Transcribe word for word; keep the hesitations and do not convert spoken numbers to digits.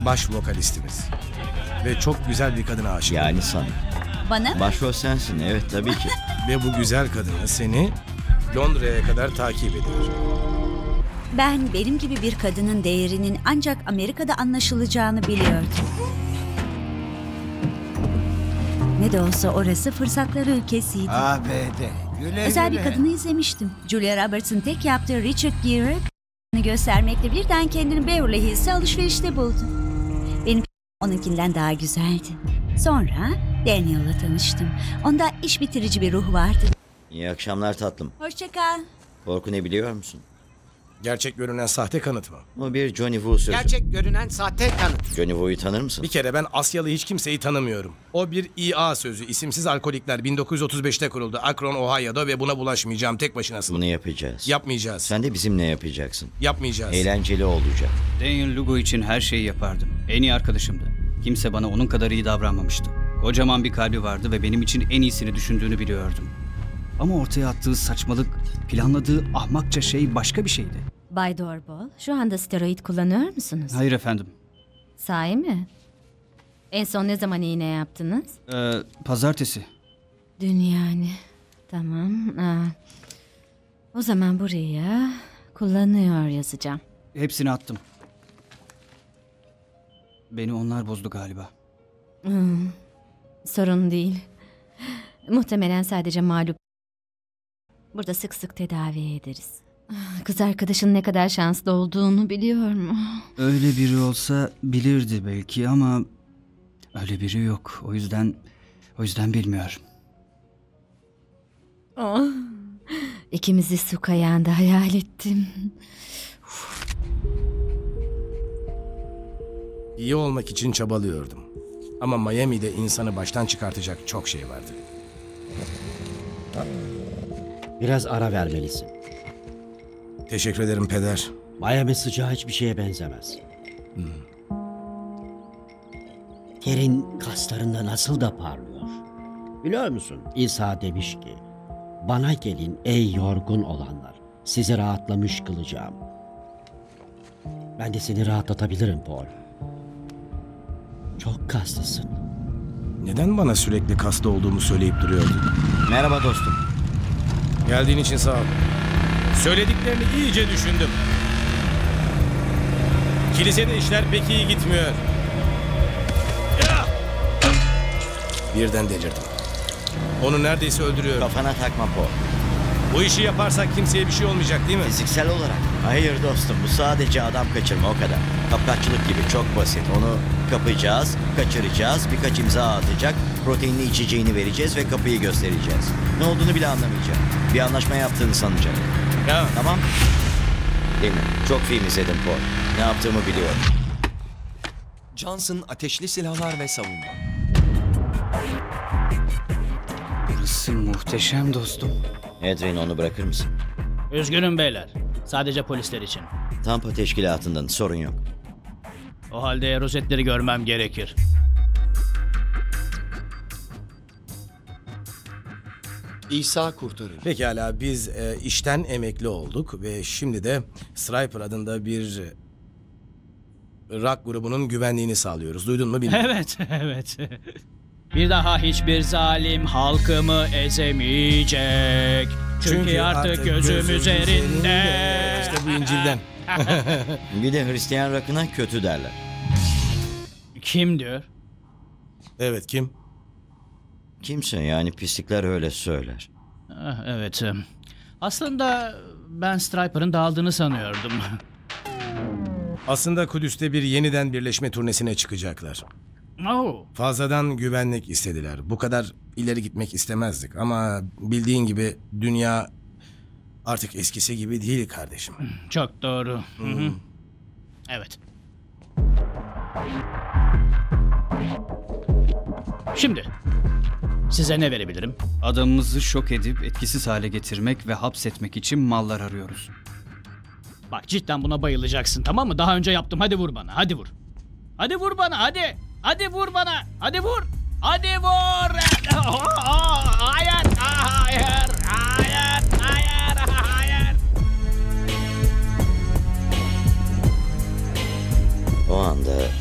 baş vokalistimiz. Ve çok güzel bir kadına aşık. Yani sana. Bana mı? Başrol sensin, evet tabii ki. Ve bu güzel kadını seni Londra'ya kadar takip ediyor. Ben benim gibi bir kadının değerinin ancak Amerika'da anlaşılacağını biliyordum. Ne de olsa orası fırsatlar ülkesiydi. A B D. Güle Özel bir güle. kadını izlemiştim. Julia Roberts'ın tek yaptığı Richard Gere'ı göstermekle birden kendini Beverly Hills'e alışverişte buldu. Benim onunkinden daha güzeldi. Sonra Daniel'la tanıştım. Onda iş bitirici bir ruh vardı. İyi akşamlar tatlım. Hoşça kal. Korku ne biliyor musun? Gerçek görünen sahte kanıt mı? O bir Johnny Woo sözü. Gerçek görünen sahte kanıt. Johnny Woo'yu tanır mısın? Bir kere ben Asyalı hiç kimseyi tanımıyorum. O bir İ A sözü. İsimsiz alkolikler bin dokuz yüz otuz beşte kuruldu. Akron, Ohio'da ve buna bulaşmayacağım. Tek başınasın. Bunu yapacağız. Yapmayacağız. Sen de bizimle yapacaksın. Yapmayacağız. Eğlenceli olacak. Daniel Lugo için her şeyi yapardım. En iyi arkadaşımdı. Kimse bana onun kadar iyi davranmamıştı. Kocaman bir kalbi vardı ve benim için en iyisini düşündüğünü biliyordum. Ama ortaya attığı saçmalık, planladığı ahmakça şey başka bir şeydi. Bay Dorbol, şu anda steroid kullanıyor musunuz? Hayır efendim. Sahi mi? En son ne zaman iğne yaptınız? Ee, pazartesi. Dün yani. Tamam. Aa, o zaman buraya kullanıyor yazacağım. Hepsini attım. Beni onlar bozdu galiba. Hmm, sorun değil. Muhtemelen sadece mağlup. Burada sık sık tedavi ederiz. Ah, kız arkadaşın ne kadar şanslı olduğunu biliyor mu? Öyle biri olsa bilirdi belki ama öyle biri yok. O yüzden o yüzden bilmiyorum. Oh, ikimizi su kayağında hayal ettim. İyi olmak için çabalıyordum. Ama Miami'de insanı baştan çıkartacak çok şey vardı. Biraz ara vermelisin. Teşekkür ederim peder. Miami sıcağı hiçbir şeye benzemez. Terin kaslarında nasıl da parlıyor. Biliyor musun? İsa demiş ki, bana gelin ey yorgun olanlar, sizi rahatlamış kılacağım. Ben de seni rahatlatabilirim Paul. Çok kaslısın. Neden bana sürekli kaslı olduğumu söyleyip duruyordun? Merhaba dostum. Geldiğin için sağ ol. Söylediklerini iyice düşündüm. Kilisede işler pek iyi gitmiyor. Ya! Birden delirdim. Onu neredeyse öldürüyorum. Kafana takma Paul. Bu işi yaparsak kimseye bir şey olmayacak değil mi? Fiziksel olarak. Hayır dostum, bu sadece adam kaçırma o kadar. Kapkaççılık gibi çok basit. Onu kapacağız, kaçıracağız, birkaç imza atacak, proteinli içeceğini vereceğiz ve kapıyı göstereceğiz. Ne olduğunu bile anlamayacak. Bir anlaşma yaptığını sanacak. Ya. Tamam. Değil mi? Çok film izledim Paul. Ne yaptığımı biliyorum. Johnson ateşli silahlar ve savunma. Burası muhteşem dostum. Edwin, onu bırakır mısın? Üzgünüm beyler. Sadece polisler için. Tampa teşkilatından sorun yok. O halde rozetleri görmem gerekir. İsa kurtarır. Pekala biz e, işten emekli olduk ve şimdi de Striper adında bir e, rock grubunun güvenliğini sağlıyoruz. Duydun mu bilmiyorum. Evet, evet. Bir daha hiçbir zalim halkımı ezemeyecek. Çünkü, artık, gözüm, üzerinde. İşte bu İncil'den. Bir de Hristiyan rock'ına kötü derler. Kim diyor? Evet kim? Kimse, yani pislikler öyle söyler. Ah, evet. Aslında ben Striper'ın dağıldığını sanıyordum. Aslında Kudüs'te bir yeniden birleşme turnesine çıkacaklar. Oh. Fazladan güvenlik istediler. Bu kadar ileri gitmek istemezdik ama bildiğin gibi dünya artık eskisi gibi değil kardeşim. Çok doğru. Hı hı. Evet. Şimdi size ne verebilirim? Adamımızı şok edip etkisiz hale getirmek ve hapsetmek için mallar arıyoruz. Bak cidden buna bayılacaksın, tamam mı? Daha önce yaptım. Hadi vur bana. Hadi vur. Hadi vur bana. Hadi. Hadi vur bana. Hadi vur. Hadi vur. Hayır. Hayır. Hayır. Hayır. Hayır. O anda